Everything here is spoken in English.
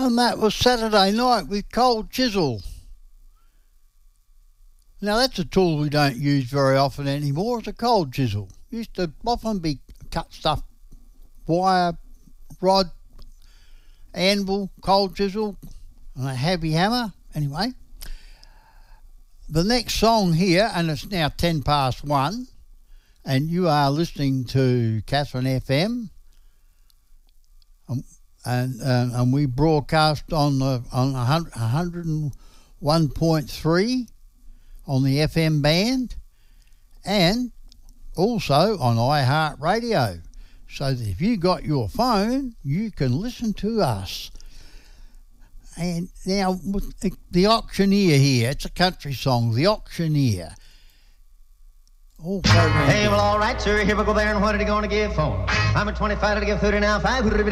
And that was Saturday Night with Cold Chisel. Now that's a tool we don't use very often anymore. It's a cold chisel. Used to often be cut stuff, wire, rod, anvil, cold chisel, and a heavy hammer. Anyway, the next song here, and it's now 10 past 1, and you are listening to Catherine FM, and we broadcast on 101.3 on the FM band, and also on iHeartRadio. So that if you got your phone, you can listen to us. And now, with the Auctioneer here, it's a country song, The Auctioneer. Hey, well, all right, sir, here we go there, and what are you going to give for? I'm at 25 to give 30 now, 5.